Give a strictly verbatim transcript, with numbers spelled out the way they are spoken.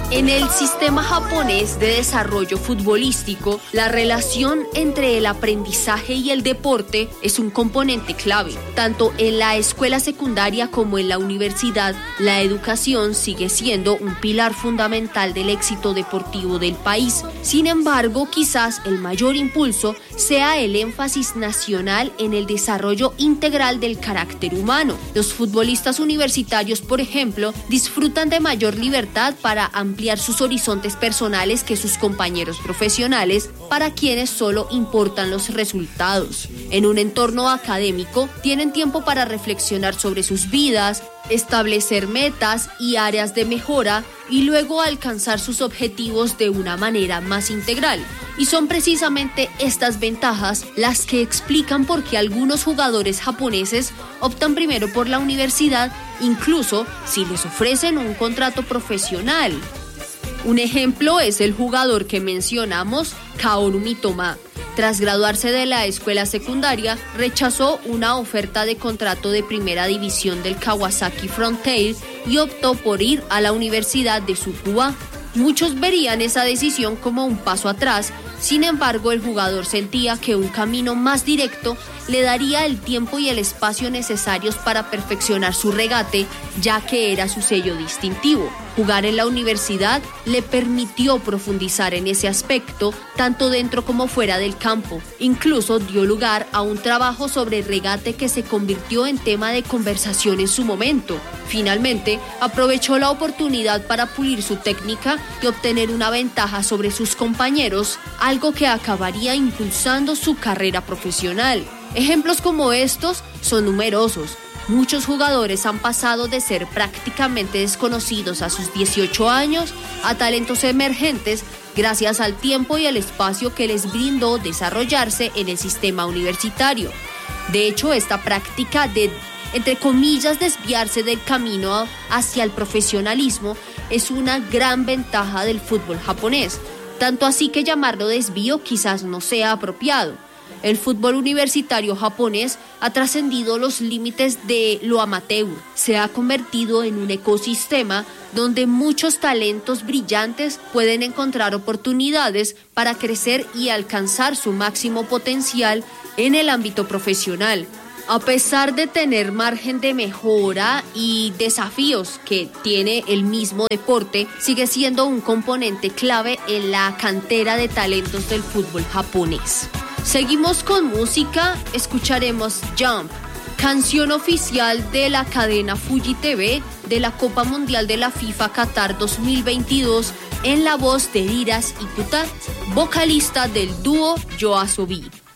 En el sistema japonés de desarrollo futbolístico, la relación entre el aprendizaje y el deporte es un componente clave. Tanto en la escuela secundaria como en la universidad, la educación sigue siendo un pilar fundamental del éxito deportivo del país. Sin embargo, quizás el mayor impulso sea el énfasis nacional en el desarrollo integral del carácter humano. Los futbolistas universitarios, por ejemplo, disfrutan de mayor libertad para ampliar sus horizontes personales que sus compañeros profesionales, para quienes solo importan los resultados. En un entorno académico, tienen tiempo para reflexionar sobre sus vidas, establecer metas y áreas de mejora y luego alcanzar sus objetivos de una manera más integral. Y son precisamente estas ventajas las que explican por qué algunos jugadores japoneses optan primero por la universidad, incluso si les ofrecen un contrato profesional. Un ejemplo es el jugador que mencionamos, Kaoru Mitoma. Tras graduarse de la escuela secundaria, rechazó una oferta de contrato de primera división del Kawasaki Frontale y optó por ir a la Universidad de Tsukuba. Muchos verían esa decisión como un paso atrás, sin embargo, el jugador sentía que un camino más directo le daría el tiempo y el espacio necesarios para perfeccionar su regate, ya que era su sello distintivo. Jugar en la universidad le permitió profundizar en ese aspecto, tanto dentro como fuera del campo. Incluso dio lugar a un trabajo sobre regate que se convirtió en tema de conversación en su momento. Finalmente, aprovechó la oportunidad para pulir su técnica y obtener una ventaja sobre sus compañeros, algo que acabaría impulsando su carrera profesional. Ejemplos como estos son numerosos. Muchos jugadores han pasado de ser prácticamente desconocidos a sus dieciocho años a talentos emergentes gracias al tiempo y al espacio que les brindó desarrollarse en el sistema universitario. De hecho, esta práctica de, entre comillas, desviarse del camino hacia el profesionalismo es una gran ventaja del fútbol japonés, tanto así que llamarlo desvío quizás no sea apropiado. El fútbol universitario japonés ha trascendido los límites de lo amateur. Se ha convertido en un ecosistema donde muchos talentos brillantes pueden encontrar oportunidades para crecer y alcanzar su máximo potencial en el ámbito profesional. A pesar de tener margen de mejora y desafíos que tiene el mismo deporte, sigue siendo un componente clave en la cantera de talentos del fútbol japonés. Seguimos con música, escucharemos Jump, canción oficial de la cadena Fuji T V de la Copa Mundial de la FIFA Qatar dos mil veintidós en la voz de Hiras Ikuta, vocalista del dúo YOASOBI.